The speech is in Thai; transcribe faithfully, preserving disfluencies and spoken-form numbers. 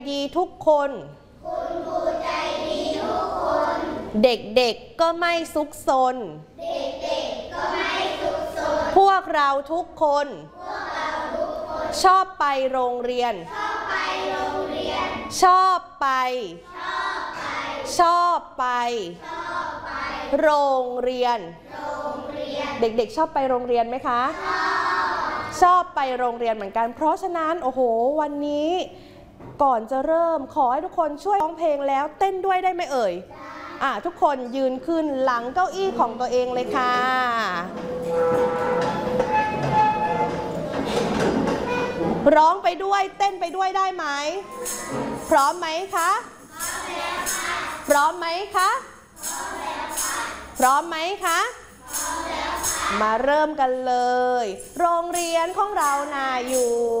ดีทุกคนคุณครูใจดีทุกคนเด็กๆก็ไม่ซุกซนเด็กๆก็ไม่ซุกซนพวกเราทุกคนพวกเราทุกคนชอบไปโรงเรียนชอบไปโรงเรียนชอบไปชอบไปชอบไปชอบไปโรงเรียนโรงเรียนเด็กๆชอบไปโรงเรียนไหมคะชอบชอบไปโรงเรียนเหมือนกันเพราะฉะนั้นโอ้โหวันนี้ก่อนจะเริ่มขอให้ทุกคนช่วยร้องเพลงแล้วเต้นด้วยได้ไหมเอ่ยอ่ะทุกคนยืนขึ้นหลังเก้าอี้ของตัวเองเลยค่ะร้องไปด้วยเต้นไปด้วยได้ไหมพร้อมไหมคะพร้อมไหมคะพร้อมไหมคะมาเริ่มกันเลยโรงเรียนของเราน่าอยู่